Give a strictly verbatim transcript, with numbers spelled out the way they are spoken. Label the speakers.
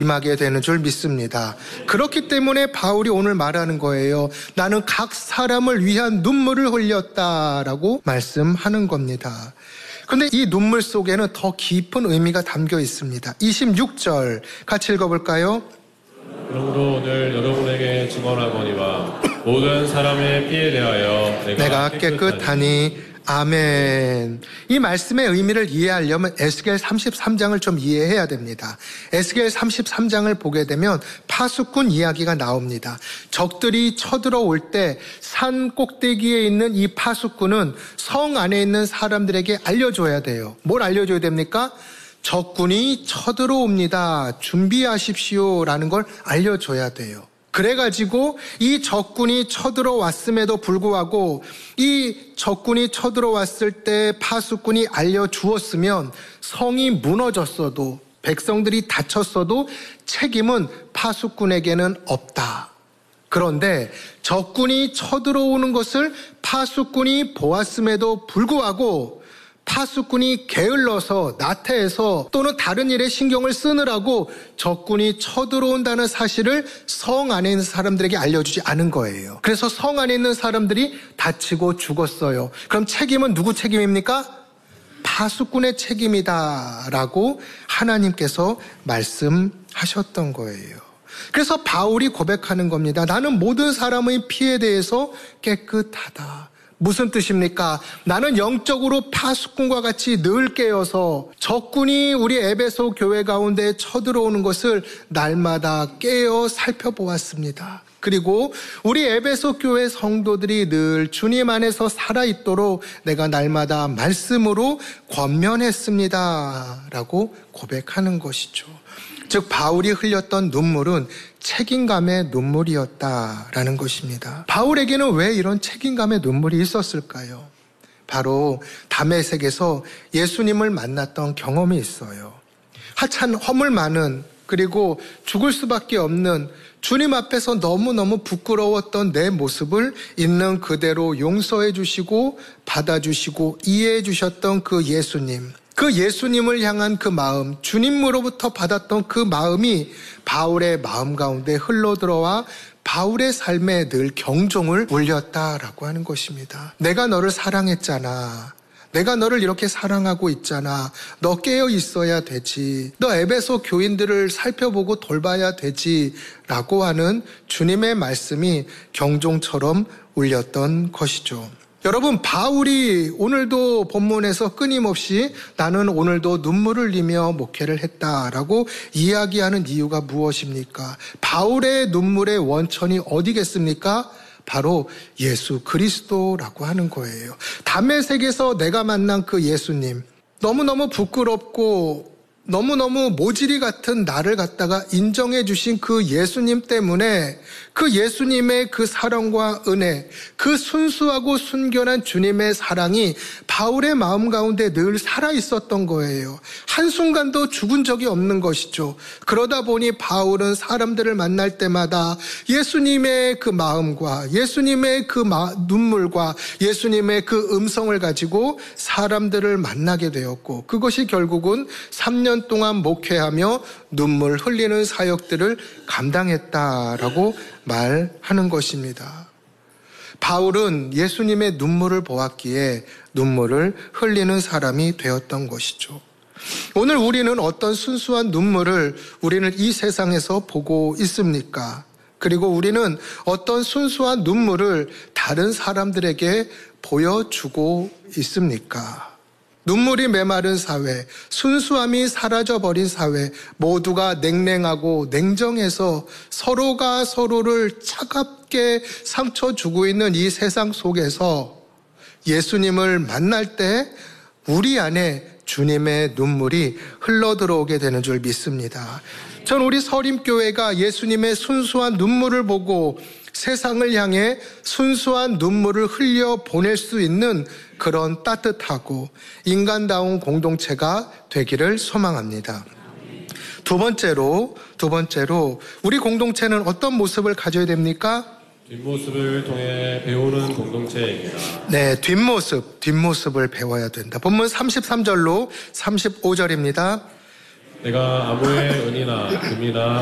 Speaker 1: 임하게 되는 줄 믿습니다. 그렇기 때문에 바울이 오늘 말하는 거예요. 나는 각 사람을 위한 눈물을 흘렸다라고 말씀하는 겁니다. 그런데 이 눈물 속에는 더 깊은 의미가 담겨 있습니다. 이십육 절 같이 읽어볼까요?
Speaker 2: 그러므로 오늘 여러분에게 증언하거니와 모든 사람의 피에 대하여 내가,
Speaker 1: 내가 깨끗하니 아멘. 이 말씀의 의미를 이해하려면 에스겔 삼십삼 장을 좀 이해해야 됩니다. 에스겔 삼십삼 장을 보게 되면 파수꾼 이야기가 나옵니다. 적들이 쳐들어올 때 산 꼭대기에 있는 이 파수꾼은 성 안에 있는 사람들에게 알려줘야 돼요. 뭘 알려줘야 됩니까? 적군이 쳐들어옵니다. 준비하십시오라는 걸 알려줘야 돼요. 그래가지고 이 적군이 쳐들어왔음에도 불구하고 이 적군이 쳐들어왔을 때 파수꾼이 알려주었으면 성이 무너졌어도 백성들이 다쳤어도 책임은 파수꾼에게는 없다. 그런데 적군이 쳐들어오는 것을 파수꾼이 보았음에도 불구하고 파수꾼이 게을러서 나태해서 또는 다른 일에 신경을 쓰느라고 적군이 쳐들어온다는 사실을 성 안에 있는 사람들에게 알려주지 않은 거예요. 그래서 성 안에 있는 사람들이 다치고 죽었어요. 그럼 책임은 누구 책임입니까? 파수꾼의 책임이다라고 하나님께서 말씀하셨던 거예요. 그래서 바울이 고백하는 겁니다. 나는 모든 사람의 피에 대해서 깨끗하다. 무슨 뜻입니까? 나는 영적으로 파수꾼과 같이 늘 깨어서 적군이 우리 에베소 교회 가운데 쳐들어오는 것을 날마다 깨어 살펴보았습니다. 그리고 우리 에베소 교회 성도들이 늘 주님 안에서 살아있도록 내가 날마다 말씀으로 권면했습니다. 라고 고백하는 것이죠. 즉 바울이 흘렸던 눈물은 책임감의 눈물이었다라는 것입니다. 바울에게는 왜 이런 책임감의 눈물이 있었을까요? 바로 다메섹에서 예수님을 만났던 경험이 있어요. 하찮은 허물 많은 그리고 죽을 수밖에 없는 주님 앞에서 너무너무 부끄러웠던 내 모습을 있는 그대로 용서해 주시고 받아주시고 이해해 주셨던 그 예수님, 그 예수님을 향한 그 마음, 주님으로부터 받았던 그 마음이 바울의 마음 가운데 흘러들어와 바울의 삶에 늘 경종을 울렸다라고 하는 것입니다. 내가 너를 사랑했잖아. 내가 너를 이렇게 사랑하고 있잖아. 너 깨어 있어야 되지. 너 에베소 교인들을 살펴보고 돌봐야 되지. 라고 하는 주님의 말씀이 경종처럼 울렸던 것이죠. 여러분, 바울이 오늘도 본문에서 끊임없이 나는 오늘도 눈물을 흘리며 목회를 했다라고 이야기하는 이유가 무엇입니까? 바울의 눈물의 원천이 어디겠습니까? 바로 예수 그리스도라고 하는 거예요. 다메섹에서 내가 만난 그 예수님, 너무너무 부끄럽고 너무너무 모질이 같은 나를 갖다가 인정해 주신 그 예수님 때문에 그 예수님의 그 사랑과 은혜, 그 순수하고 순결한 주님의 사랑이 바울의 마음 가운데 늘 살아있었던 거예요. 한순간도 죽은 적이 없는 것이죠. 그러다 보니 바울은 사람들을 만날 때마다 예수님의 그 마음과 예수님의 그 마, 눈물과 예수님의 그 음성을 가지고 사람들을 만나게 되었고, 그것이 결국은 삼 년 동안 목회하며 눈물 흘리는 사역들을 감당했다라고 말하는 것입니다. 바울은 예수님의 눈물을 보았기에 눈물을 흘리는 사람이 되었던 것이죠. 오늘 우리는 어떤 순수한 눈물을 우리는 이 세상에서 보고 있습니까? 그리고 우리는 어떤 순수한 눈물을 다른 사람들에게 보여주고 있습니까? 눈물이 메마른 사회, 순수함이 사라져버린 사회, 모두가 냉랭하고 냉정해서 서로가 서로를 차갑게 상처 주고 있는 이 세상 속에서 예수님을 만날 때 우리 안에 주님의 눈물이 흘러들어오게 되는 줄 믿습니다. 전 우리 서림교회가 예수님의 순수한 눈물을 보고 세상을 향해 순수한 눈물을 흘려 보낼 수 있는 그런 따뜻하고 인간다운 공동체가 되기를 소망합니다. 두 번째로, 두 번째로 우리 공동체는 어떤 모습을 가져야 됩니까?
Speaker 2: 뒷모습을 통해 배우는 공동체입니다.
Speaker 1: 네, 뒷모습, 뒷모습을 배워야 된다. 본문 삼십삼 절로 삼십오 절입니다.
Speaker 2: 내가 아무의 은이나 금이나